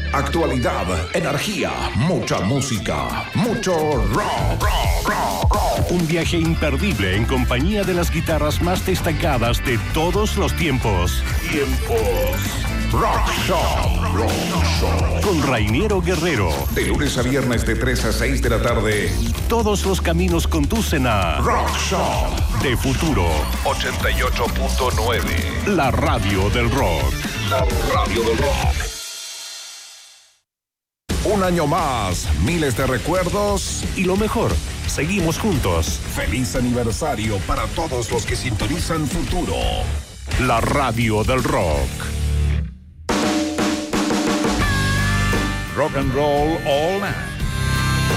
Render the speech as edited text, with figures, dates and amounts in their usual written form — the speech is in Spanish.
Actualidad, energía, mucha música, mucho rock. Un viaje imperdible en compañía de las guitarras más destacadas de todos los tiempos. Rock Show. Con Rainiero Guerrero. De lunes a viernes de 3 a 6 de la tarde. Todos los caminos conducen a Rock Show. De Futuro 88.9. La radio del rock. La radio del rock. Un año más, miles de recuerdos. Y lo mejor, seguimos juntos. Feliz aniversario para todos los que sintonizan Futuro. La radio del rock. Rock and roll all night.